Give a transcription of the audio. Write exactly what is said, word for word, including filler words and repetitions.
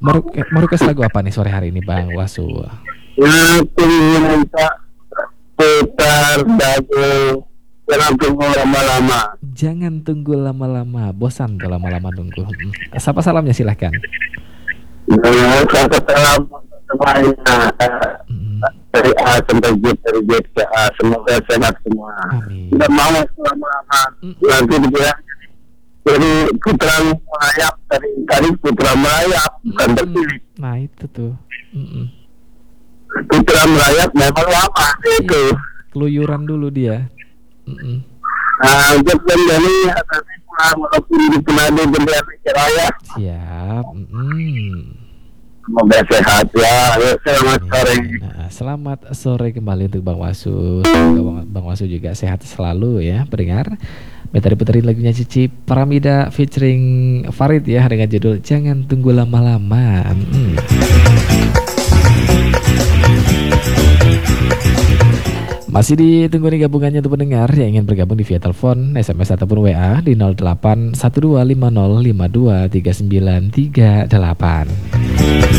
Mau rek- mau request lagu apa nih sore hari ini Bang Wasu? Ya, aku minta putar lagu Jangan Tunggu Lama-Lama. Jangan tunggu lama-lama, bosan tuh lama-lama nunggu. Hmm. Siapa salamnya silahkan. Ya, selamat salam untuk semuanya. Hmm. Dari A sampai Z, dari Z ke A, semoga sehat semua. Amin. Dan mau lama-lama Mm. nanti dibilang jadi putra merayap, dari tadi putra merayap bukan Mm. terpilih. Nah itu tuh. Mm-mm. Putra merayap memang lama itu. Keluyuran dulu dia. Mm-mm. Nah, untuk menjadi nanti pulang walaupun di Penado Bendera Raya. Siap. Mm-mm. Semoga sehat ya. Ayo, selamat sore. Nah, selamat sore kembali untuk Bang Wasu. Semoga Bang, Bang Wasu juga sehat selalu ya, pendengar. Betari puterin lagunya Cici Paramida featuring Farid ya dengan judul Jangan Tunggu Lama-Lama. Hmm. Masih ditunggu nih gabungannya untuk pendengar yang ingin bergabung di via telepon, S M S ataupun W A di nol delapan satu dua lima nol lima dua tiga sembilan tiga delapan.